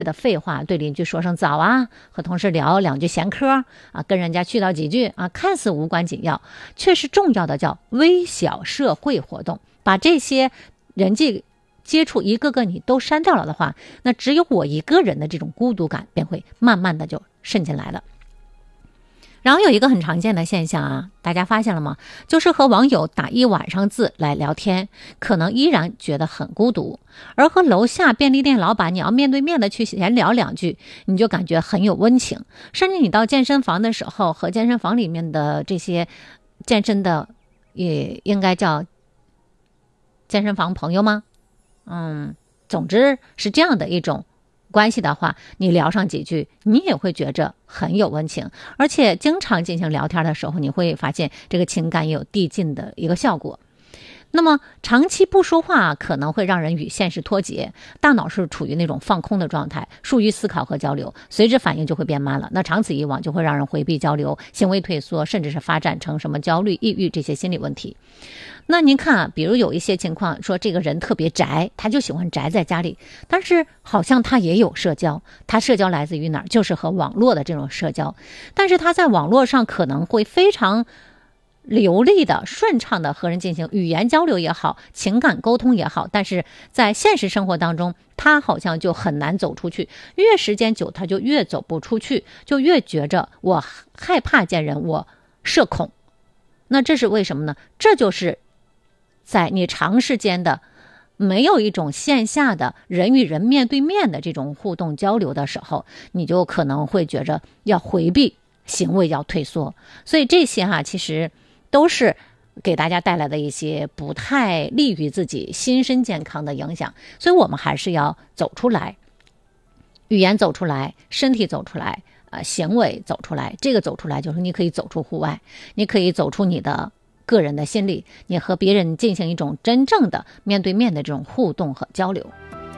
的废话，对邻居说声早啊，和同事聊两句闲嗑啊，跟人家絮叨几句啊，看似无关紧要，却是重要的叫微小社会活动。把这些人际接触一个个你都删掉了的话，那只有我一个人的这种孤独感便会慢慢的就渗进来了。然后有一个很常见的现象啊，大家发现了吗？就是和网友打一晚上字来聊天，可能依然觉得很孤独，而和楼下便利店老板你要面对面的去闲聊两句，你就感觉很有温情。甚至你到健身房的时候，和健身房里面的这些健身的，也应该叫健身房朋友吗？总之是这样的一种关系的话，你聊上几句，你也会觉着很有温情，而且经常进行聊天的时候，你会发现这个情感也有递进的一个效果。那么长期不说话可能会让人与现实脱节，大脑是处于那种放空的状态，疏于思考和交流，随之反应就会变慢了。那长此以往就会让人回避交流，行为退缩，甚至是发展成什么焦虑、抑郁这些心理问题。那您看啊，比如有一些情况说这个人特别宅，他就喜欢宅在家里，但是好像他也有社交，他社交来自于哪儿？就是和网络的这种社交，但是他在网络上可能会非常流利的、顺畅的和人进行语言交流也好，情感沟通也好，但是在现实生活当中，他好像就很难走出去，越时间久他就越走不出去，就越觉着我害怕见人，我社恐。那这是为什么呢？这就是在你长时间的没有一种线下的人与人面对面的这种互动交流的时候，你就可能会觉着要回避，行为要退缩。所以这些其实都是给大家带来的一些不太利于自己心身健康的影响。所以我们还是要走出来，语言走出来，身体走出来，行为走出来。这个走出来就是你可以走出户外，你可以走出你的个人的心理，你和别人进行一种真正的面对面的这种互动和交流。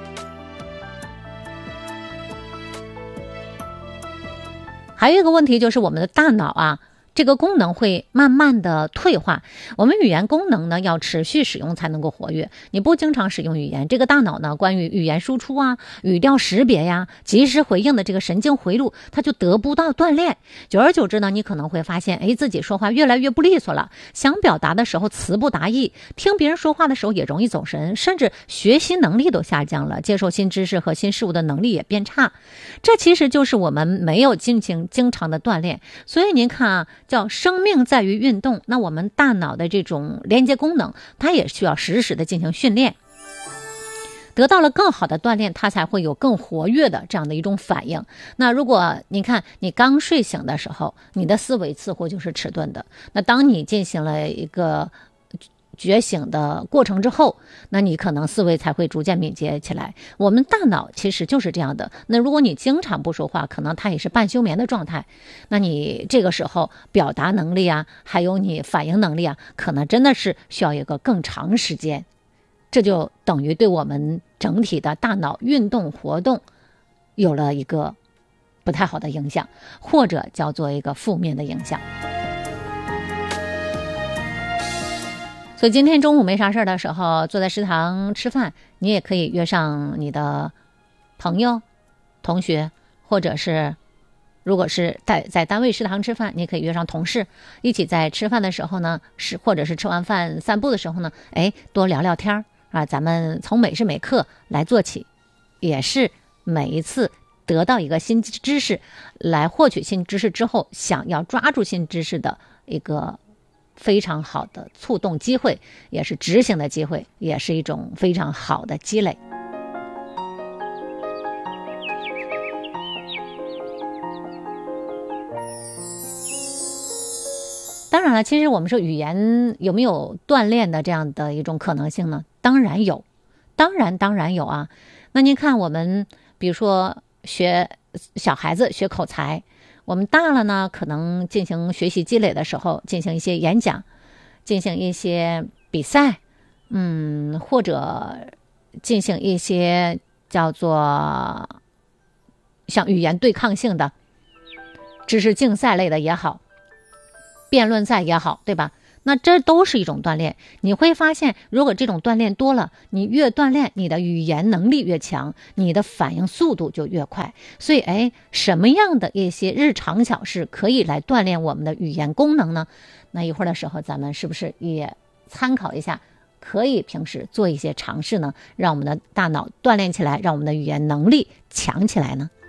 还有一个问题就是我们的大脑这个功能会慢慢的退化。我们语言功能呢要持续使用才能够活跃，你不经常使用语言，这个大脑呢关于语言输出语调识别及时回应的这个神经回路它就得不到锻炼。久而久之呢，你可能会发现自己说话越来越不利索了，想表达的时候词不达意，听别人说话的时候也容易走神，甚至学习能力都下降了，接受新知识和新事物的能力也变差。这其实就是我们没有进行经常的锻炼。所以您看叫生命在于运动，那我们大脑的这种连接功能它也需要实时的进行训练，得到了更好的锻炼，它才会有更活跃的这样的一种反应。那如果你看你刚睡醒的时候，你的思维似乎就是迟钝的，那当你进行了一个觉醒的过程之后，那你可能思维才会逐渐敏捷起来。我们大脑其实就是这样的。那如果你经常不说话，可能它也是半休眠的状态，那你这个时候表达能力还有你反应能力可能真的是需要一个更长时间。这就等于对我们整体的大脑运动活动有了一个不太好的影响，或者叫做一个负面的影响。所以今天中午没啥事的时候，坐在食堂吃饭，你也可以约上你的朋友、同学，或者是如果是在单位食堂吃饭，你可以约上同事，一起在吃饭的时候呢，或者是吃完饭散步的时候呢，多聊聊天咱们从每时每刻来做起，也是每一次得到一个新知识，来获取新知识之后，想要抓住新知识的一个非常好的触动机会，也是执行的机会，也是一种非常好的积累。当然了，其实我们说语言有没有锻炼的这样的一种可能性呢？当然有，当然有那您看我们比如说小孩子学口才，我们大了呢，可能进行学习积累的时候，进行一些演讲，进行一些比赛，或者进行一些叫做像语言对抗性的知识竞赛类的也好，辩论赛也好，对吧？ 那这都是一种锻炼。你会发现，如果这种锻炼多了，你越锻炼，你的语言能力越强，你的反应速度就越快。所以什么样的一些日常小事可以来锻炼我们的语言功能呢？那一会儿的时候咱们是不是也参考一下，可以平时做一些尝试呢，让我们的大脑锻炼起来，让我们的语言能力强起来呢？